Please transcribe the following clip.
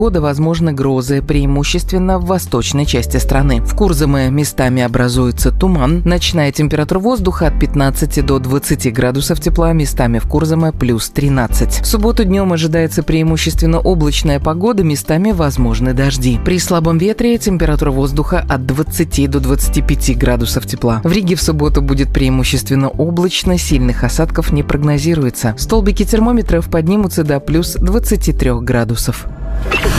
года возможны грозы, преимущественно в восточной части страны. В Курзаме местами образуется туман. Ночная температура воздуха от 15 до 20 градусов тепла, местами в Курзаме плюс 13. В субботу днем ожидается преимущественно облачная погода, местами возможны дожди. При слабом ветре температура воздуха от 20 до 25 градусов тепла. В Риге в субботу будет преимущественно облачно, сильных осадков не прогнозируется. Столбики термометров поднимутся до плюс 23 градусов.